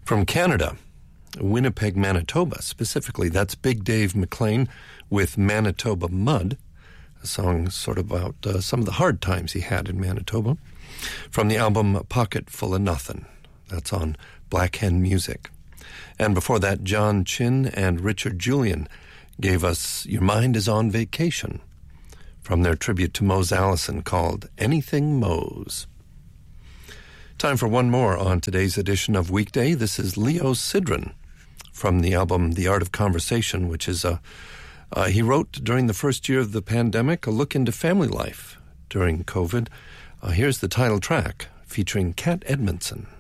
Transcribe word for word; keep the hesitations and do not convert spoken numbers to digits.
From Canada, Winnipeg, Manitoba, specifically, that's Big Dave McLean with Manitoba Mud, a song sort of about uh, some of the hard times he had in Manitoba, from the album Pocket Full of Nothin'. That's on Black Hen Music. And before that, John Chin and Richard Julian gave us Your Mind is on Vacation, from their tribute to Mose Allison called Anything Mose. Time for one more on today's edition of Weekday. This is Leo Sidran from the album The Art of Conversation, which is a, uh, he wrote during the first year of the pandemic, a look into family life during COVID. Uh, here's the title track featuring Kat Edmondson.